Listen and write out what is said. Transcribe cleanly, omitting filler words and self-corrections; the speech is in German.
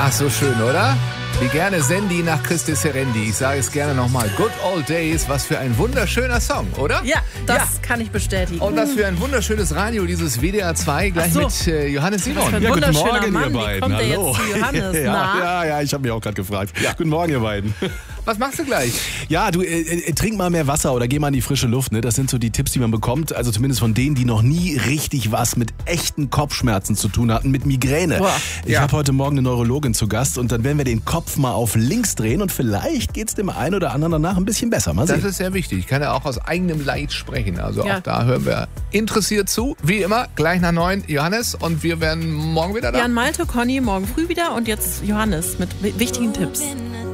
Ach, so schön, oder? Wie gerne Sandy nach Christi Serendi. Ich sage es gerne nochmal. Good Old Days, was für ein wunderschöner Song, oder? Ja, das kann ich bestätigen. Und was für ein wunderschönes Radio, dieses WDR 2, gleich mit Johannes Simon. Ein Ja, guten wunderschöner Morgen, Mann. ihr beiden. Wie kommt der Hallo. jetzt zu Johannes? Ja, ich habe mich auch gerade gefragt. Ja. Guten Morgen, ihr beiden. Was machst du gleich? Ja, du, trink mal mehr Wasser oder geh mal in die frische Luft. Ne? Das sind so die Tipps, die man bekommt. Also zumindest von denen, die noch nie richtig was mit echten Kopfschmerzen zu tun hatten, mit Migräne. Boah. Ich habe heute Morgen eine Neurologin zu Gast und dann werden wir den Kopf mal auf links drehen und vielleicht geht's dem einen oder anderen danach ein bisschen besser. Mal sehen. Das ist sehr wichtig. Ich kann ja auch aus eigenem Leid sprechen. Also Ja. auch da hören wir interessiert zu. Wie immer, gleich nach 9 Johannes und wir werden morgen wieder da. Jan Malte, Conny morgen früh wieder und jetzt Johannes mit wichtigen Tipps.